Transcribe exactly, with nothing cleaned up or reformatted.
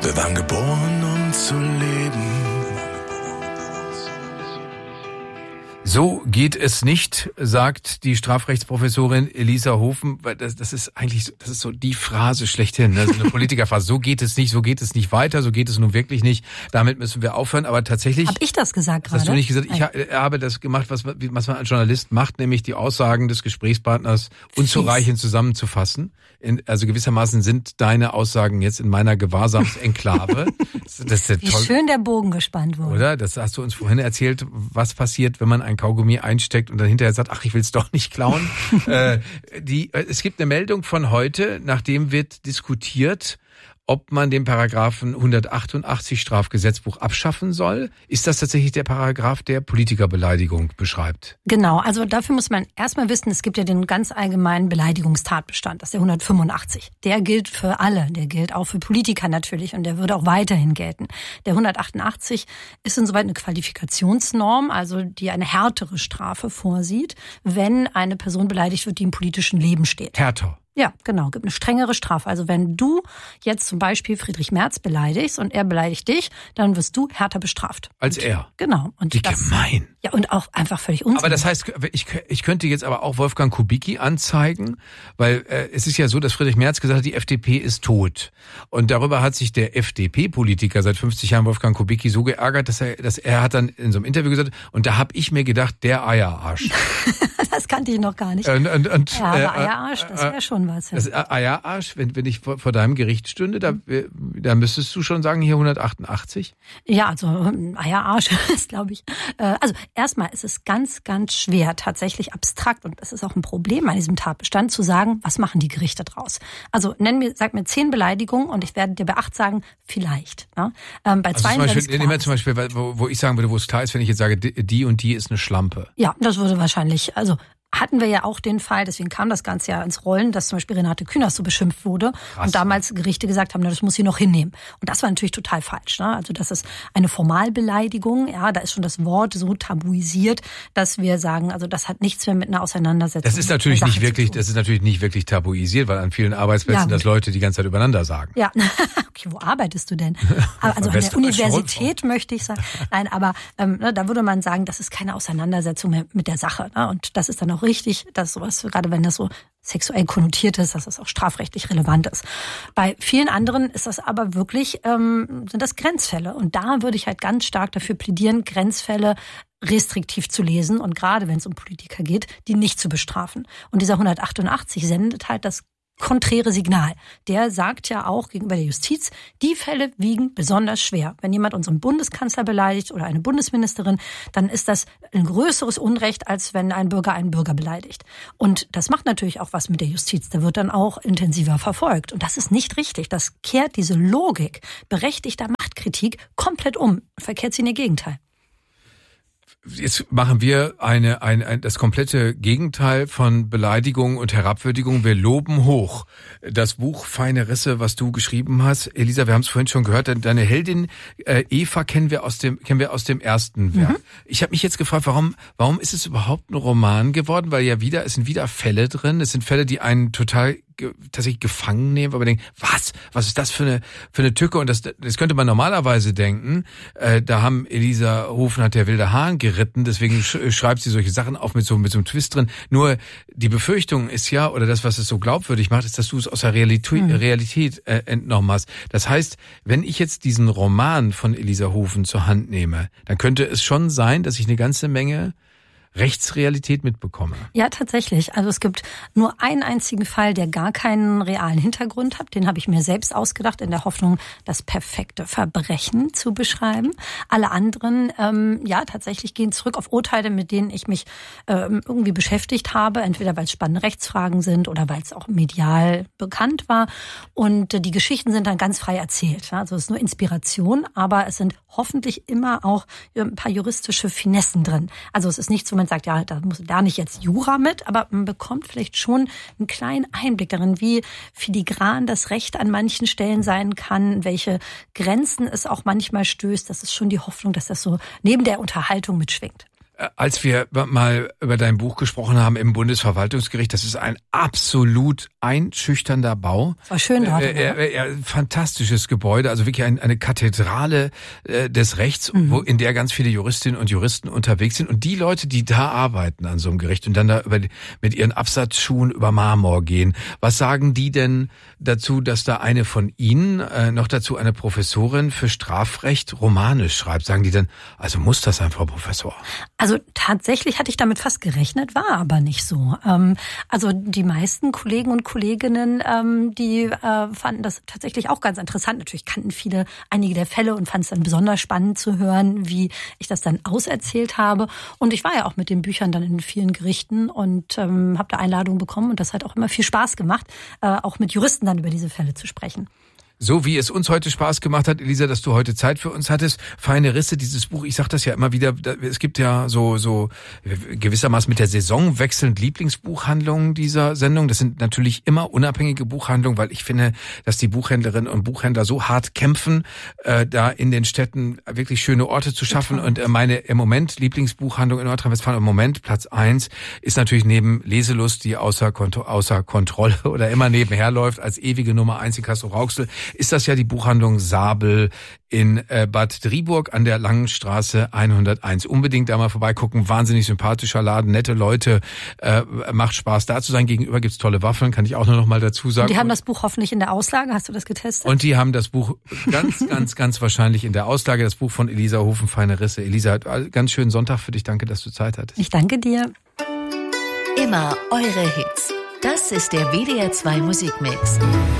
Wir waren geboren, um zu leben. So geht es nicht, sagt die Strafrechtsprofessorin Elisa Hofen. Das, das ist eigentlich, das ist so die Phrase schlechthin, also eine Politikerphrase. So geht es nicht, so geht es nicht weiter, so geht es nun wirklich nicht. Damit müssen wir aufhören. Aber tatsächlich. Hab ich das gesagt gerade? Hast du nicht gesagt? Ich habe das gemacht, was, was man als Journalist macht, nämlich die Aussagen des Gesprächspartners unzureichend zusammenzufassen. In, also gewissermaßen sind deine Aussagen jetzt in meiner Gewahrsamsenklave. Das ist ja Wie toll. schön der Bogen gespannt wurde. Oder? Das hast du uns vorhin erzählt, was passiert, wenn man ein Kaugummi einsteckt und dann hinterher sagt, ach, ich will es doch nicht klauen. äh, die, es gibt eine Meldung von heute, nachdem wird diskutiert, ob man den Paragraphen hundertachtundachtzig Strafgesetzbuch abschaffen soll. Ist das tatsächlich der Paragraph, der Politikerbeleidigung beschreibt? Genau, also dafür muss man erstmal wissen, es gibt ja den ganz allgemeinen Beleidigungstatbestand, das ist der hundertfünfundachtzig. Der gilt für alle, der gilt auch für Politiker natürlich und der würde auch weiterhin gelten. Der hundertachtundachtzig ist insoweit eine Qualifikationsnorm, also die eine härtere Strafe vorsieht, wenn eine Person beleidigt wird, die im politischen Leben steht. Härter. Ja, genau, gibt eine strengere Strafe. Also wenn du jetzt zum Beispiel Friedrich Merz beleidigst und er beleidigt dich, dann wirst du härter bestraft. Als und, er? Genau. Und Wie das, gemein. Ja, und auch einfach völlig unsinnig. Aber das heißt, ich, ich könnte jetzt aber auch Wolfgang Kubicki anzeigen, weil äh, es ist ja so, dass Friedrich Merz gesagt hat, die F D P ist tot. Und darüber hat sich der F D P-Politiker seit fünfzig Jahren, Wolfgang Kubicki, so geärgert, dass er, dass er hat dann in so einem Interview gesagt, und da habe ich mir gedacht, der Eierarsch. Das kannte ich noch gar nicht. Und, und, und, ja, aber äh, Eierarsch, das wäre schon was. Ja. Das Eierarsch, wenn, wenn ich vor, vor deinem Gericht stünde, da, da müsstest du schon sagen, hier hundertachtundachtzig? Ja, also Eierarsch ist, glaube ich. Äh, also erstmal ist es ganz, ganz schwer, tatsächlich abstrakt, und das ist auch ein Problem an diesem Tatbestand, zu sagen, was machen die Gerichte draus? Also nenn mir, sag mir zehn Beleidigungen und ich werde dir bei acht sagen, vielleicht. Ne? Ähm, bei also zwei zum Beispiel, nehmen wir zum Beispiel, wo, wo ich sagen würde, wo es klar ist, wenn ich jetzt sage, die und die ist eine Schlampe. Ja, das würde wahrscheinlich, also hatten wir ja auch den Fall, deswegen kam das Ganze ja ins Rollen, dass zum Beispiel Renate Künast so beschimpft wurde. Krass. Und damals Gerichte gesagt haben, na, das muss sie noch hinnehmen. Und das war natürlich total falsch. Ne? Also das ist eine Formalbeleidigung. Ja, da ist schon das Wort so tabuisiert, dass wir sagen, also das hat nichts mehr mit einer Auseinandersetzung. Das ist natürlich nicht wirklich, das ist natürlich nicht wirklich tabuisiert, weil an vielen Arbeitsplätzen ja, das Leute die ganze Zeit übereinander sagen. Ja, okay, wo arbeitest du denn? Also an der Universität möchte ich sagen. Nein, aber ähm, ne, da würde man sagen, das ist keine Auseinandersetzung mehr mit der Sache. Ne? Und das ist dann auch richtig, dass sowas, gerade wenn das so sexuell konnotiert ist, dass das auch strafrechtlich relevant ist. Bei vielen anderen ist das aber wirklich, ähm, sind das Grenzfälle. Und da würde ich halt ganz stark dafür plädieren, Grenzfälle restriktiv zu lesen und gerade wenn es um Politiker geht, die nicht zu bestrafen. Und dieser hundertachtundachtzig sendet halt das konträre Signal. Der sagt ja auch gegenüber der Justiz, die Fälle wiegen besonders schwer. Wenn jemand unseren Bundeskanzler beleidigt oder eine Bundesministerin, dann ist das ein größeres Unrecht, als wenn ein Bürger einen Bürger beleidigt. Und das macht natürlich auch was mit der Justiz. Da wird dann auch intensiver verfolgt. Und das ist nicht richtig. Das kehrt diese Logik berechtigter Machtkritik komplett um und verkehrt sie in ihr Gegenteil. Jetzt machen wir eine, ein, ein, das komplette Gegenteil von Beleidigung und Herabwürdigung. Wir loben hoch. Das Buch Feine Risse, was du geschrieben hast. Elisa, wir haben es vorhin schon gehört. Deine Heldin äh, Eva kennen wir aus dem kennen wir aus dem ersten Werk. Mhm. Ich habe mich jetzt gefragt, warum warum ist es überhaupt ein Roman geworden? Weil ja wieder es sind wieder Fälle drin. Es sind Fälle, die einen total tatsächlich gefangen nehmen, weil man denkt, was, was ist das für eine für eine Tücke? Und das, das könnte man normalerweise denken. Äh, da haben Elisa Hofen hat der wilde Hahn geritten, deswegen sch- schreibt sie solche Sachen auf mit so mit so einem Twist drin. Nur die Befürchtung ist ja, oder das, was es so glaubwürdig macht, ist, dass du es aus der Realität, mhm. Realität äh, entnommen hast. Das heißt, wenn ich jetzt diesen Roman von Elisa Hofen zur Hand nehme, dann könnte es schon sein, dass ich eine ganze Menge Rechtsrealität mitbekomme. Ja, tatsächlich. Also es gibt nur einen einzigen Fall, der gar keinen realen Hintergrund hat. Den habe ich mir selbst ausgedacht, in der Hoffnung, das perfekte Verbrechen zu beschreiben. Alle anderen, ähm, ja, tatsächlich gehen zurück auf Urteile, mit denen ich mich ähm, irgendwie beschäftigt habe. Entweder weil es spannende Rechtsfragen sind oder weil es auch medial bekannt war. Und äh, die Geschichten sind dann ganz frei erzählt. Also es ist nur Inspiration, aber es sind hoffentlich immer auch ein paar juristische Finessen drin. Also es ist nicht so, man sagt, ja, da muss da nicht jetzt Jura mit, aber man bekommt vielleicht schon einen kleinen Einblick darin, wie filigran das Recht an manchen Stellen sein kann, welche Grenzen es auch manchmal stößt. Das ist schon die Hoffnung, dass das so neben der Unterhaltung mitschwingt. als wir mal über dein Buch gesprochen haben im Bundesverwaltungsgericht, das ist ein absolut einschüchternder Bau. Das war schön dort. Äh, äh, äh, fantastisches Gebäude, also wirklich ein, eine Kathedrale äh, des Rechts, mhm. wo in der ganz viele Juristinnen und Juristen unterwegs sind. Und die Leute, die da arbeiten an so einem Gericht und dann da über, mit ihren Absatzschuhen über Marmor gehen, was sagen die denn dazu, dass da eine von Ihnen, äh, noch dazu eine Professorin für Strafrecht, Romane schreibt? Sagen die denn, also muss das sein, Frau Professor? Also tatsächlich hatte ich damit fast gerechnet, war aber nicht so. Ähm, also die meisten Kollegen und Kolleginnen, ähm, die äh, fanden das tatsächlich auch ganz interessant. Natürlich kannten viele einige der Fälle und fanden es dann besonders spannend zu hören, wie ich das dann auserzählt habe. Und ich war ja auch mit den Büchern dann in vielen Gerichten und ähm, habe da Einladungen bekommen. Und das hat auch immer viel Spaß gemacht, äh, auch mit Juristen dann über diese Fälle zu sprechen. So wie es uns heute Spaß gemacht hat, Elisa, dass du heute Zeit für uns hattest. Feine Risse, dieses Buch, ich sag das ja immer wieder, es gibt ja so so gewissermaßen mit der Saison wechselnd Lieblingsbuchhandlungen dieser Sendung. Das sind natürlich immer unabhängige Buchhandlungen, weil ich finde, dass die Buchhändlerinnen und Buchhändler so hart kämpfen, äh, da in den Städten wirklich schöne Orte zu schaffen. Total. Und äh, meine im Moment Lieblingsbuchhandlung in Nordrhein-Westfalen, im Moment Platz eins, ist natürlich neben Leselust, die außer, Kont- außer Kontrolle oder immer nebenher läuft, als ewige Nummer eins in Castrop-Rauxel, ist das ja die Buchhandlung Sabel in äh, Bad Driburg an der Langen Straße hunderteins. Unbedingt da mal vorbeigucken, wahnsinnig sympathischer Laden, nette Leute, äh, macht Spaß da zu sein. Gegenüber gibt's tolle Waffeln, kann ich auch nur noch mal dazu sagen. Und die haben das Buch hoffentlich in der Auslage, hast du das getestet? Und die haben das Buch ganz, ganz, ganz wahrscheinlich in der Auslage, das Buch von Elisa Hofen, Feine Risse. Elisa, ganz schönen Sonntag für dich, danke, dass du Zeit hattest. Ich danke dir. Immer eure Hits. Das ist der W D R zwei Musikmix.